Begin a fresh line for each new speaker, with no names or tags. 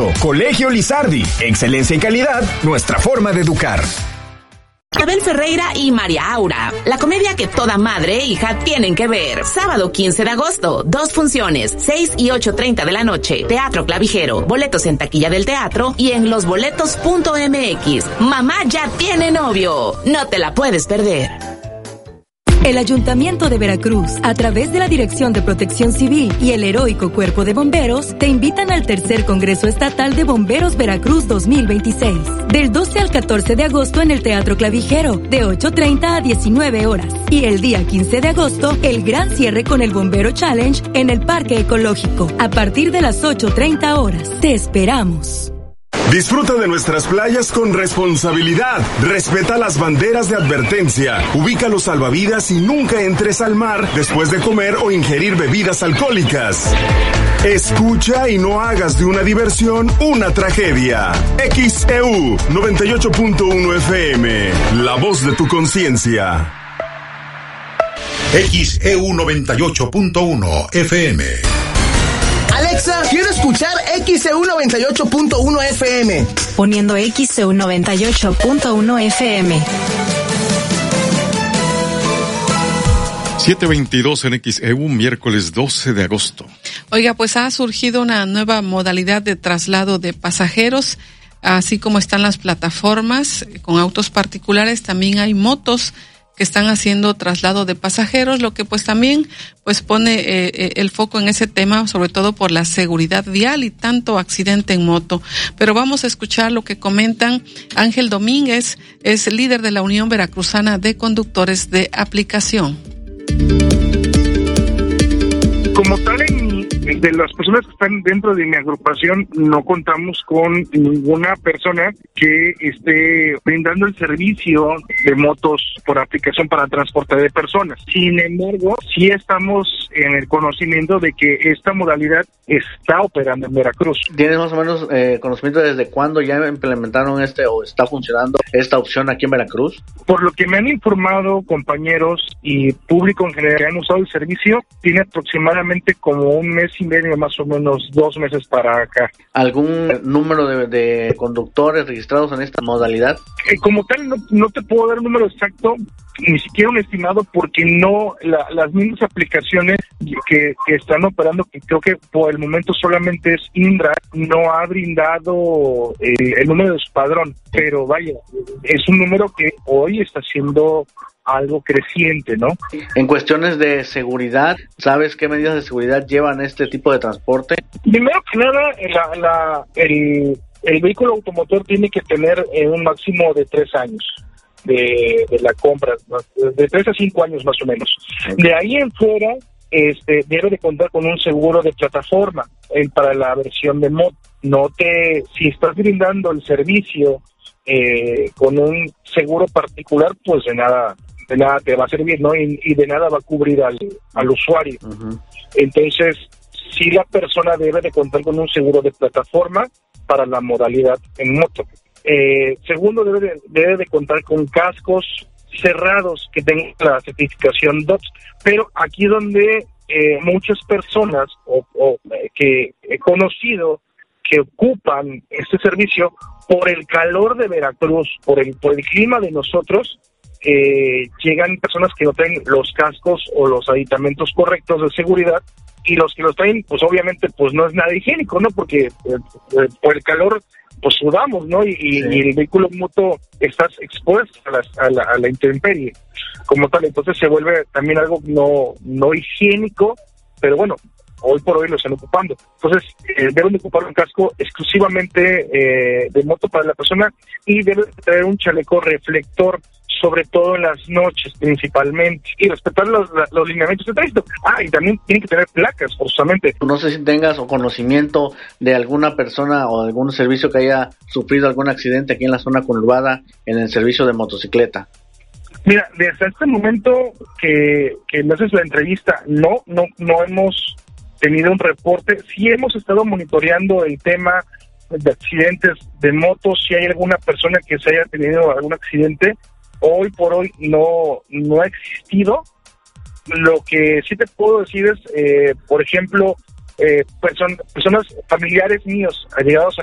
México. Colegio Lizardi. Excelencia y calidad, nuestra forma de educar.
Abel Ferreira y María Aura, la comedia que toda madre e hija tienen que ver. Sábado 15 de agosto, 2 funciones, 6 y 8:30 de la noche. Teatro Clavijero, boletos en taquilla del teatro y en losboletos.mx. Mamá ya tiene novio, no te la puedes perder.
El Ayuntamiento de Veracruz, a través de la Dirección de Protección Civil y el Heroico Cuerpo de Bomberos, te invitan al tercer Congreso Estatal de Bomberos Veracruz 2026, del 12 al 14 de agosto en el Teatro Clavijero, de 8:30 a 19 horas. Y el día 15 de agosto, el gran cierre con el Bombero Challenge en el Parque Ecológico, a partir de las 8:30 horas. Te esperamos.
Disfruta de nuestras playas con responsabilidad. Respeta las banderas de advertencia. Ubica los salvavidas y nunca entres al mar después de comer o ingerir bebidas alcohólicas. Escucha y no hagas de una diversión una tragedia. XEU 98.1 FM. La voz de tu conciencia.
XEU 98.1 FM.
Alexa, quiero escuchar XEU 98.1 FM.
Poniendo XEU 98.1 FM.
7:22 en XEU, miércoles 12 de agosto.
Oiga, pues ha surgido una nueva modalidad de traslado de pasajeros, así como están las plataformas con autos particulares, también hay motos que están haciendo traslado de pasajeros, lo que pues también pues pone el foco en ese tema, sobre todo por la seguridad vial y tanto accidente en moto. Pero vamos a escuchar lo que comentan. Ángel Domínguez es líder de la Unión Veracruzana de Conductores de Aplicación.
Como tal, de las personas que están dentro de mi agrupación, no contamos con ninguna persona que esté brindando el servicio de motos por aplicación para transporte de personas. Sin embargo, sí estamos en el conocimiento de que esta modalidad está operando en Veracruz.
¿Tienes más o menos conocimiento desde cuándo ya implementaron o está funcionando esta opción aquí en Veracruz?
Por lo que me han informado compañeros y público en general que han usado el servicio, tiene aproximadamente como un mes y medio, más o menos 2 meses para acá.
¿Algún número de conductores registrados en esta modalidad?
Como tal, no te puedo dar un número exacto, ni siquiera un estimado, porque no las mismas aplicaciones que están operando, que creo que por el momento solamente es Indra, no ha brindado el número de su padrón, pero vaya, es un número que hoy está siendo algo creciente, ¿no?
En cuestiones de seguridad, ¿sabes qué medidas de seguridad llevan este tipo de transporte?
Primero que nada, el vehículo automotor tiene que tener un máximo de 3 años de la compra, de 3 a 5 años más o menos. De ahí en fuera, debe de contar con un seguro de plataforma para la versión de moto. Si estás brindando el servicio con un seguro particular, pues de nada te va a servir, ¿no? Y de nada va a cubrir al usuario. Uh-huh. Entonces, sí, la persona debe de contar con un seguro de plataforma para la modalidad en moto. Segundo, debe de contar con cascos cerrados que tengan la certificación DOTS, pero aquí donde muchas personas que he conocido que ocupan este servicio, por el calor de Veracruz, por el clima de nosotros, llegan personas que no traen los cascos o los aditamentos correctos de seguridad, y los que los traen, pues obviamente pues no es nada higiénico, ¿no? Porque por el calor pues sudamos, ¿no? Y el vehículo en moto estás expuesto a la intemperie como tal, entonces se vuelve también algo no higiénico, pero bueno, hoy por hoy lo están ocupando. Entonces, deben de ocupar un casco exclusivamente de moto para la persona, y deben traer un chaleco reflector, sobre todo en las noches principalmente, y respetar los lineamientos de tránsito. Y también tienen que tener placas, forzosamente.
No sé si tengas conocimiento de alguna persona o de algún servicio que haya sufrido algún accidente aquí en la zona conurbada en el servicio de motocicleta.
Mira, desde este momento que me haces la entrevista, no hemos tenido un reporte. Sí hemos estado monitoreando el tema de accidentes de motos, si hay alguna persona que se haya tenido algún accidente. Hoy por hoy no ha existido. Lo que sí te puedo decir es, por ejemplo, personas familiares míos allegados a